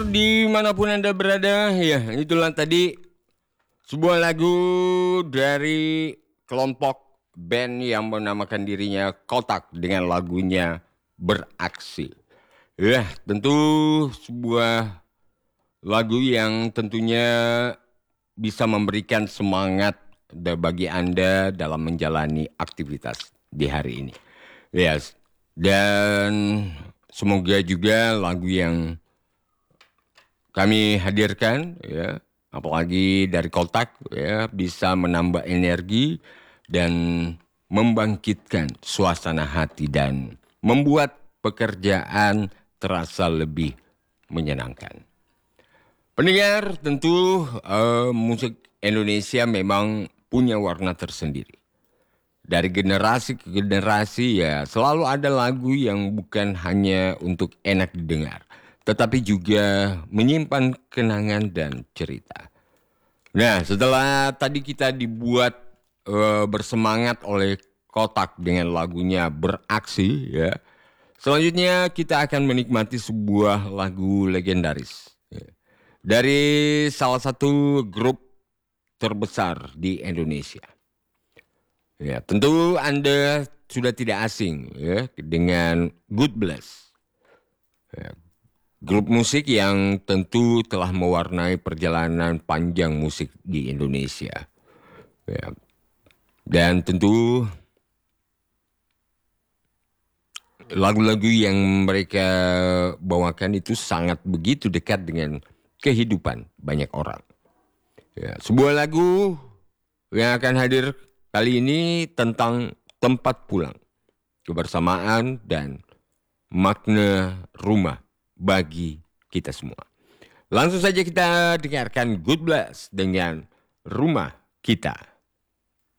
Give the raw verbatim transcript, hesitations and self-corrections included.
Dimanapun Anda berada, ya itulah tadi sebuah lagu dari kelompok band yang menamakan dirinya Kotak dengan lagunya Beraksi. Ya, tentu sebuah lagu yang tentunya bisa memberikan semangat bagi Anda dalam menjalani aktivitas di hari ini. Yes. Dan semoga juga lagu yang kami hadirkan, ya, apalagi dari Kotak, ya, bisa menambah energi dan membangkitkan suasana hati dan membuat pekerjaan terasa lebih menyenangkan. Pendengar, tentu uh, musik Indonesia memang punya warna tersendiri. Dari generasi ke generasi ya selalu ada lagu yang bukan hanya untuk enak didengar, tetapi juga menyimpan kenangan dan cerita. Nah, setelah tadi kita dibuat uh, bersemangat oleh Kotak dengan lagunya Beraksi, ya. Selanjutnya kita akan menikmati sebuah lagu legendaris, ya, dari salah satu grup terbesar di Indonesia. Ya, tentu Anda sudah tidak asing, ya, dengan God Bless. Ya, grup musik yang tentu telah mewarnai perjalanan panjang musik di Indonesia. Ya. Dan tentu lagu-lagu yang mereka bawakan itu sangat begitu dekat dengan kehidupan banyak orang. Ya, sebuah lagu yang akan hadir kali ini tentang tempat pulang, kebersamaan, dan makna rumah bagi kita semua. Langsung saja kita dengarkan God Bless dengan Rumah Kita.